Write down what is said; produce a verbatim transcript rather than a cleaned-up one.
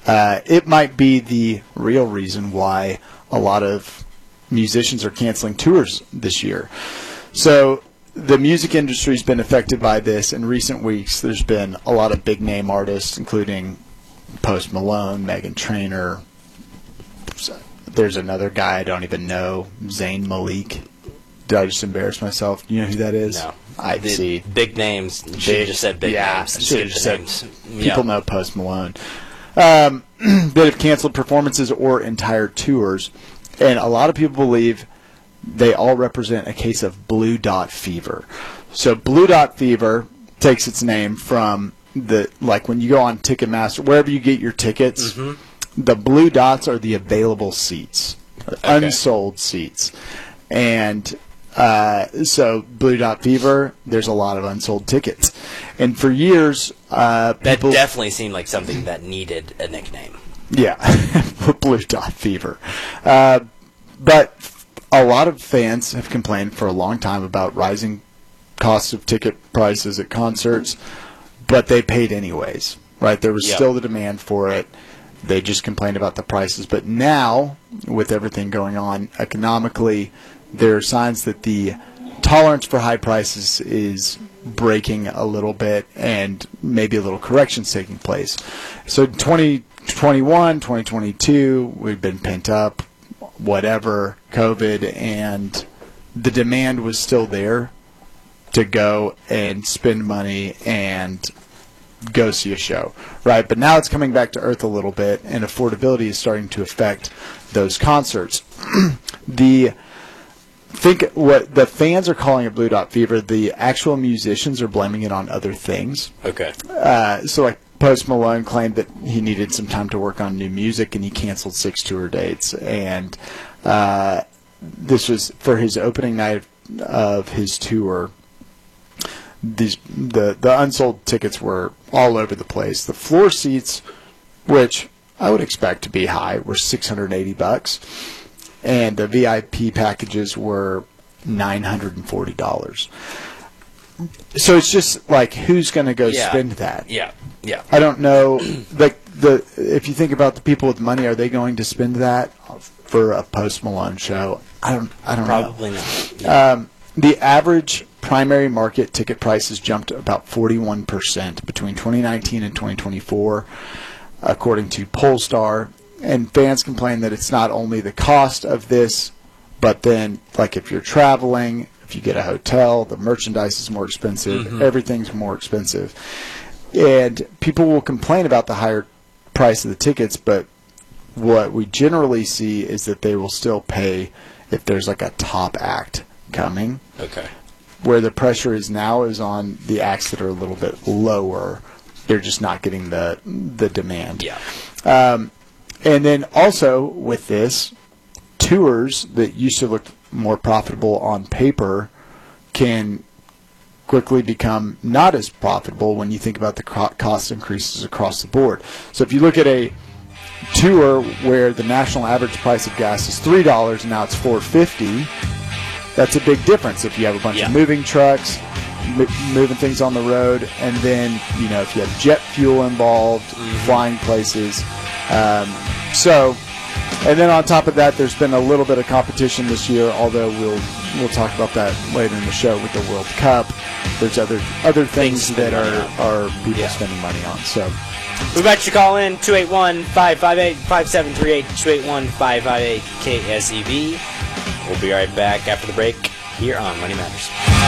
uh, it might be the real reason why a lot of musicians are canceling tours this year. So the music industry has been affected by this. In recent weeks, there's been a lot of big-name artists, including Post Malone, Meghan Trainor. There's another guy I don't even know, Zayn Malik. Did I just embarrass myself? You know who that is? No. I the see. Big names. Should have just said big yeah, names. should have just said names. people Yep. know Post Malone. Um, that have canceled performances or entire tours. And a lot of people believe they all represent a case of blue dot fever. So blue dot fever takes its name from the, like when you go on Ticketmaster, wherever you get your tickets, Mm-hmm. the blue dots are the available seats, Okay. unsold seats. And uh, so blue dot fever, there's a lot of unsold tickets. And for years, uh, That people... definitely seemed like something that needed a nickname. Yeah, blue dot fever. Uh, but a lot of fans have complained for a long time about rising costs of ticket prices at concerts, but they paid anyways, right? There was Yep. still the demand for it. They just complained about the prices. But now, with everything going on economically, there are signs that the tolerance for high prices is breaking a little bit and maybe a little corrections taking place. So twenty twenty-one, twenty twenty-two, we've been pent up, whatever, COVID, and the demand was still there to go and spend money and go see a show, right? But now it's coming back to earth a little bit, and affordability is starting to affect those concerts. the think what the fans are calling it blue dot fever. The actual musicians are blaming it on other things. Okay. Uh, so like Post Malone claimed that he needed some time to work on new music, and he canceled six tour dates. And uh, this was for his opening night of his tour. These the the unsold tickets were all over the place. The floor seats, which I would expect to be high, were six hundred eighty bucks, and the V I P packages were nine hundred and forty dollars. So it's just like, who's going to go Yeah. spend that? Yeah. Yeah. I don't know. Like the if you think about the people with money, are they going to spend that for a Post Malone show? I don't. I don't Probably know. not. Yeah. Um, the average primary market ticket prices jumped about forty-one percent between twenty nineteen and twenty twenty-four, according to Pollstar. And fans complain that it's not only the cost of this, but then, like, if you're traveling, if you get a hotel, the merchandise is more expensive, Mm-hmm. everything's more expensive. And people will complain about the higher price of the tickets, but what we generally see is that they will still pay if there's like a top act coming. Okay. Where the pressure is now is on the acts that are a little bit lower. They're just not getting the the demand. Yeah. Um, and then also with this, tours that used to look more profitable on paper can quickly become not as profitable when you think about the co- cost increases across the board. So if you look at a tour where the national average price of gas is three dollars and now it's four fifty, that's a big difference. If you have a bunch Yeah. of moving trucks, m- moving things on the road, and then, you know, if you have jet fuel involved, Mm-hmm. flying places. Um, so, and then on top of that, there's been a little bit of competition this year, although we'll we'll talk about that later in the show with the World Cup. There's other other things Things to that spend money are, are people Yeah. spending money on. So, We invite you to call in two eight one, five five eight, five seven three eight, two eight one, five five eight, K S E V. We'll be right back after the break here on Money Matters.